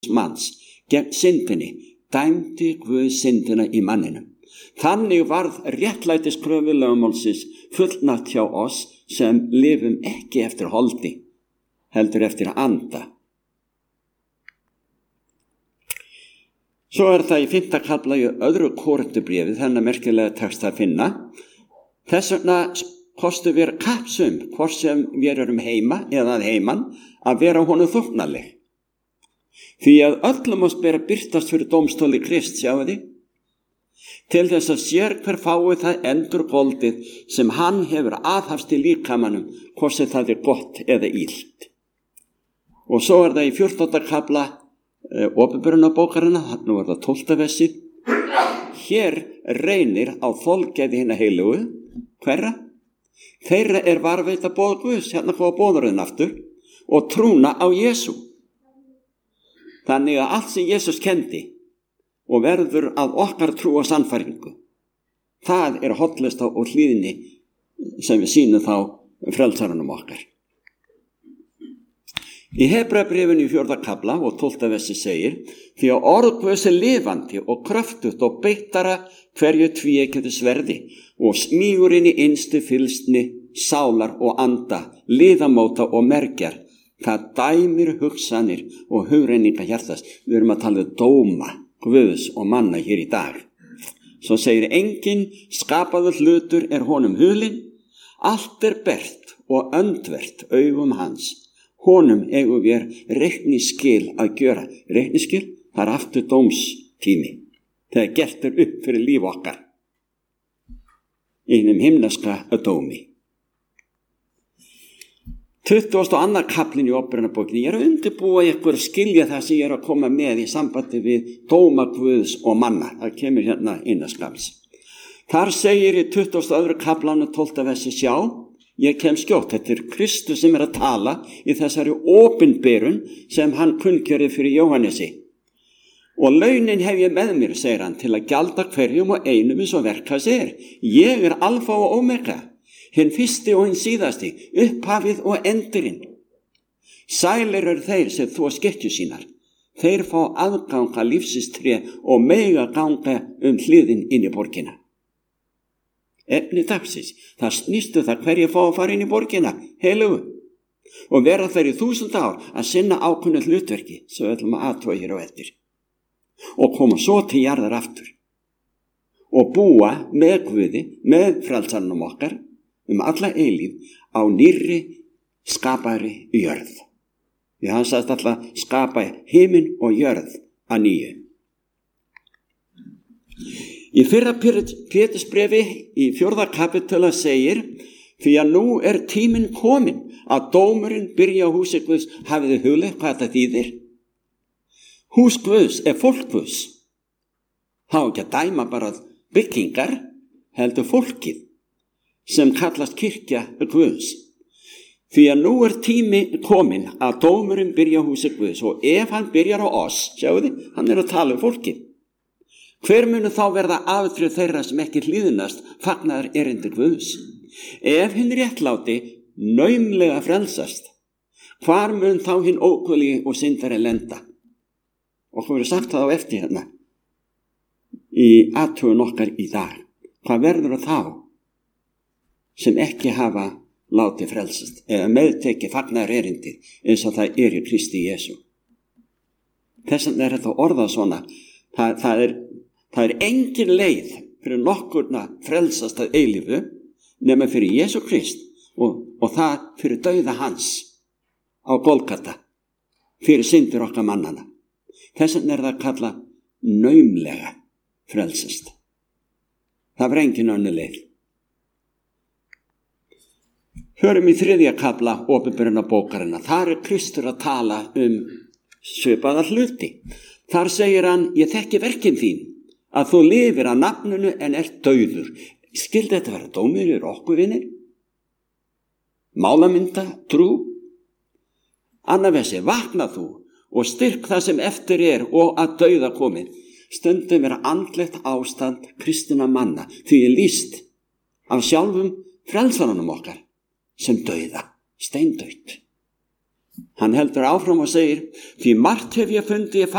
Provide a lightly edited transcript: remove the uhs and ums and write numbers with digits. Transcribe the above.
manns gegn syndinni, dæmdi Guð syndina í manninum. Þannig varð réttlætiskröfu lögmálsins fullnægt hjá oss sem lifum ekki eftir holdi, heldur eftir anda. Svo það í 5. kafla í 2. Korinthubréfi, þennan merkilega texta að finna. Þess vegna kostum við kappsum, hvort sem við erum heima eða að heiman, að vera honum þóknanleg. Því að öllum oss ber að birtast fyrir dómstóli Krist, sjáu þið, til þess að sér hver fái það endurgoldið sem hann hefur aðhafst í líkamanum, hvort sem það gott eða illt. Og svo það í 14. kafla Opinberunarbókarinnar, nú það 12. versið. Hér reynir á þolgæði hinna heilugu, hverra? Þeirra varveita boð Guðs, hérna fá boðurinn aftur, og trúna á Jesú. Þannig að allt sem Jesús kendi og verður að okkar trú og sannfæringu, það hollust á hlýðinni sem við sýnum þá frelsarunum okkar. Í Hebreabréfinu í 4. kafla og 12. versi segir: því að orð Guðs lifandi og kröftugt og beittara hverju tvíeggju sverði og smígur inn í innstu fylgsni sálar og anda, liðamóta og mergjar, það dæmir hugsanir og hugrenninga hjartans. Við erum að tala dóma Guðs og manna hér í dag. Svo segir: engin skapaður hlutur honum hulinn, allt bert og öndvert augum hans. Honum eigum við reikningsskil að gjöra. Reikningsskil, það aftur dómstími. Þegar gert upp fyrir líf okkar. Í himneska dómi. 22. kaflinn í Opinberunarbókinni. Ég að undirbúa ykkur að skilja það sem ég að koma með í sambandi við dóma Guðs og manna. Það kemur hérna innaskams. Þar segir í 22. kaflanum 12. versi: sjá, ég kem skjótt. Þetta Kristus sem að tala í þessari opinberun sem hann kunngjörði fyrir Jóhannesi. Og launin hef ég með mér, segir hann, til að gjalda hverjum og einum eins og verk hans Ég alfa og omega, hinn fyrsti og hinn síðasti, upphafið og endurinn. Sælir þeir sem þvo skekkju sínar. Þeir fá aðganga lífsins tré og mega ganga hliðin inn í borgina. Efni dagsins, það snýstu það hverju fá að fara inn í borgina, heilugu, og vera þeir í 1000 ár að sinna ákveðnu hlutverki, sem við ætlum að athuga hér á eftir, og koma svo til jarðar aftur, og búa með Guði, með frelsarnum okkar, alla eilíf, á nýrri skapari jörð. Því hann sagðist alltaf skapa himinn og jörð að nýju. Í 1. Pétursbréfi í 4. kapitula segir: því að nú tíminn kominn að dómurinn byrja á húsi Guðs. Hafið þið hugleitt hvað þetta þýðir? Hús Guðs fólk Guðs. Það ekki að dæma bara byggingar, heldur fólkið sem kallast kirkja Guðs. Því að nú tími kominn að dómurinn byrja á húsi Guðs, og ef hann byrjar á oss, sjáu þið, hann að tala fólkið. Hver munu þá verða afdrif þeirra sem ekki hlýðnast fagnaðar erindi Guðs? Ef hinn réttláti naumlega frelsast, hvar mun þá hinn ókvöli og syndari lenda? Og hvað verður sagt það á eftir hérna í athugun okkar í dag? Hvað verður þá sem ekki hafa látið frelsast eða meðteki fagnaðar erindi eins og það í Kristi Jesú? Þess vegna þetta orðað svona. Það engin leið fyrir nokkurna frelsast að eilífu nema fyrir Jesú Krist og það fyrir dauða hans á Golgata fyrir syndir okkar mannana. Þess vegna það kalla naumlega frelsast. Það var engin önnur leið. Hörum í 3. kafla Opinberunarbókarinnar. Þar Kristur að tala svipaða hluti. Þar segir hann: ég þekki verkin þín, að þú lifir að nafninu en dauður. Skildi þetta vera dómur yfir okkur, vinir? Málamynda, trú? Annar versi: vakna þú og styrk það sem eftir og að dauða komið. Stundum andlegt ástand kristinna manna, því lýst af sjálfum frelsarunum okkar sem dauða, steindautt. Hann heldur áfram og segir, því margt hef ég fundið